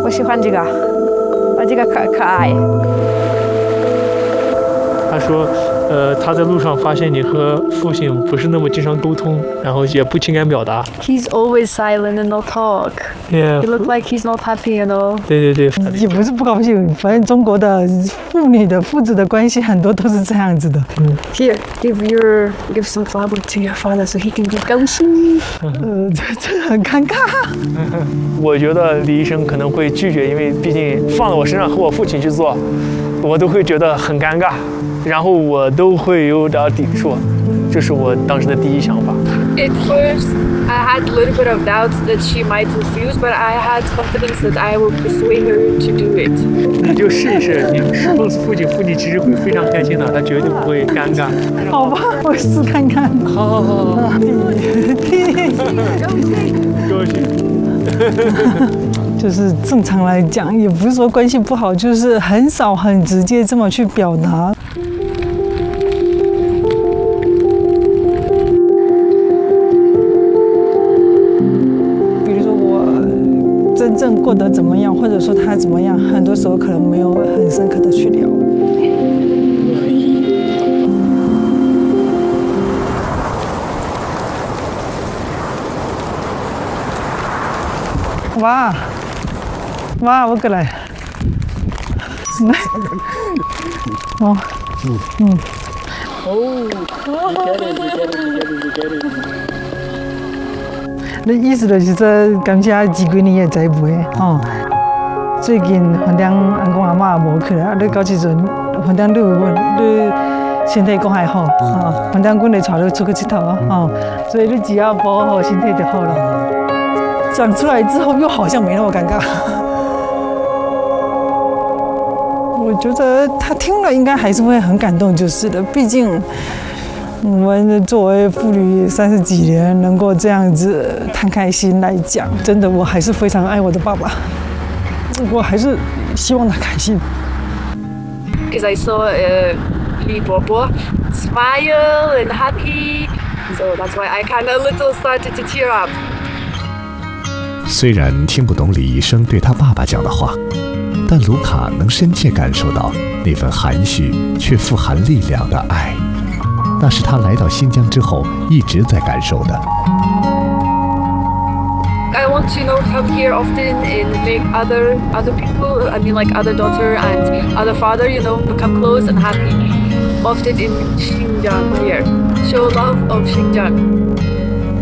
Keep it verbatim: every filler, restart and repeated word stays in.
我喜欢这个，啊，这个可可爱。 他说，呃，他在路上发现你和父亲不是那么经常沟通，然后也不情感表达。 He's always silent and no talk. Yeah. He look like he's not happy, you know. 对对对， 也不是不高兴，反正中国的父女的父子的关系很多都是这样子的。 嗯 Here, give your give some flower to your father so he can be 高兴。 呃，这这很尴尬。 我觉得李医生可能会拒绝，因为毕竟放在我身上和我父亲去做，我都会觉得很尴尬，然后我都会有点抵触，这是我当时的第一想法。 At first, I had a little bit of doubts that she might refuse, but I had confidence that I will persuade her to do it. 你就试一试，你告诉父亲，父亲其实会非常开心的，他绝对不会尴尬。 好吧，我试看看。 好好好好。高兴。 就是正常来讲，也不是说关系不好，就是很少很直接这么去表达。真正过得怎么样，或者说他怎么样，很多时候可能没有很深刻的去聊。哇哇，我过来。来。哦。嗯。哦。你意思就是说，感谢几几年的栽培哦。最近反正阿公阿嬷无去啦，你到时阵反正你有问你身体讲还好哦，反正阮会带你出去佚佗哦，所以你只要保护好身体就好了。讲出来之后又好像没那么尴尬。我觉得他听了应该还是会很感动，就是的，毕竟。我们作为父女三十几年，能够这样子摊开心来讲，真的，我还是非常爱我的爸爸，我还是希望他开心。 Because I saw uh, Li Bobo smile and happy, so that's why I kind of little started to tear up. 虽然听不懂李医生对他爸爸讲的话，但卢卡能深切感受到那份含蓄却富含力量的爱。那是他来到新疆之后一直在感受的。 I want to you know come here often and make other other people, I mean like other daughter and other father, you know, become close and happy. Often in Xinjiang here, show love of Xinjiang.